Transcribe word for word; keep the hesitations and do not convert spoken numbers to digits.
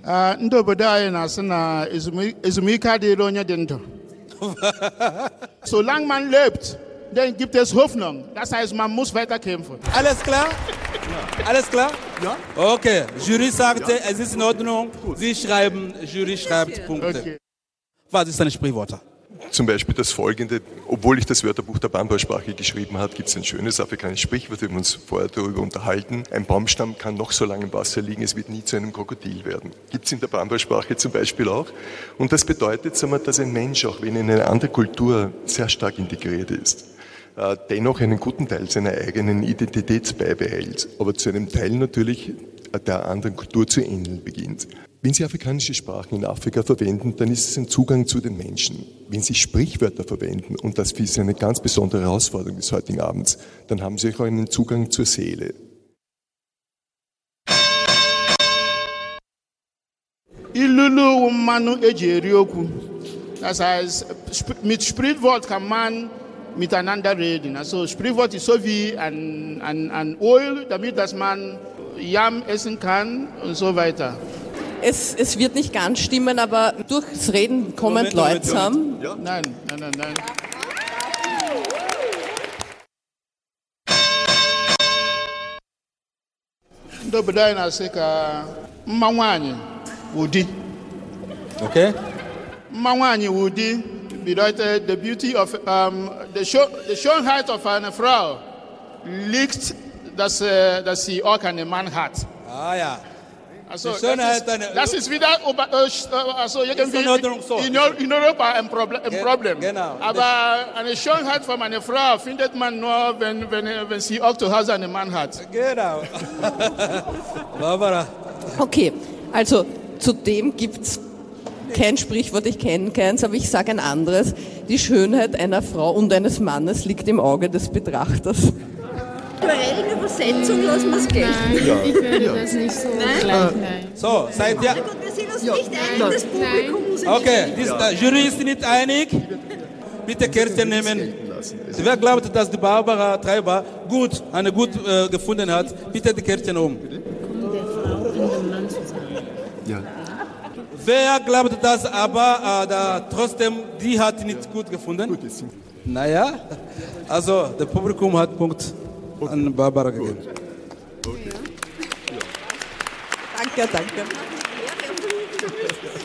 Ndo bedai na sana izumika de ronya dento. Solange man lebt, dann gibt es Hoffnung. Das heißt, man muss weiter kämpfen. Alles klar? Ja. Alles klar? Ja. Okay, Jury sagte, ja. Es ist in Ordnung. Sie schreiben, Jury schreibt Punkte. Okay. Was ist ein Sprichwort? Zum Beispiel das folgende: Obwohl ich das Wörterbuch der Bambara-Sprache geschrieben habe, gibt es ein schönes afrikanisches Sprichwort, wir haben uns vorher darüber unterhalten. Ein Baumstamm kann noch so lange im Wasser liegen, es wird nie zu einem Krokodil werden. Gibt es in der Bambara-Sprache zum Beispiel auch. Und das bedeutet, sagen wir, dass ein Mensch, auch wenn er in eine andere Kultur sehr stark integriert ist, dennoch einen guten Teil seiner eigenen Identität beibehält, aber zu einem Teil natürlich der anderen Kultur zu ähneln beginnt. Wenn Sie afrikanische Sprachen in Afrika verwenden, dann ist es ein Zugang zu den Menschen. Wenn Sie Sprichwörter verwenden, und das ist eine ganz besondere Herausforderung des heutigen Abends, dann haben Sie auch einen Zugang zur Seele. Ilulu manu ejerioku. Das heißt, mit Sprichwort kann man miteinander reden. Also Sprichwort ist so wie ein, ein, ein Öl, damit dass man Yam essen kann und so weiter. Es, es wird nicht ganz stimmen, aber durchs Reden kommen Moment, Leute zusammen. Ja? Nein, nein, nein, nein. Ndo bedai na seka mmanwanyi udi. Okay. Mmanwanyi udi bedeutet the beauty of um, the show, the Schönheit of eine Frau liegt, dass, uh, dass sie auch einen Mann hat. Ah ja. Also, das, ist, das ist wieder also irgendwie in, in Europa ein Problem. Ein Problem. Genau. Aber eine Schönheit von einer Frau findet man nur, wenn, wenn, wenn sie auch zu Hause einen Mann hat. Genau. Barbara. Okay, also zu dem gibt es kein Sprichwort, ich kenne keins, aber ich sage ein anderes. Die Schönheit einer Frau und eines Mannes liegt im Auge des Betrachters. Aktuellen Übersetzung lassen wir es gelten. Nein, ja. ich würde ja. das nicht so Nein? gleich, nein. So, seid ihr... Gut, wir sind uns ja. nicht einig, das Publikum muss Okay, die ja. Jury ist nicht einig. Bitte Kärtchen nehmen. Wer glaubt, dass die Barbara Treiber gut, eine gut äh, gefunden hat, bitte die Kärtchen um. Kommt der Frau und dem Mann zusammen. Ja. Wer glaubt das aber, äh, da, trotzdem, die hat nicht gut gefunden? Gut, naja, also das Publikum hat Punkt an Barbara gegeben. Okay. Ja. Danke, danke.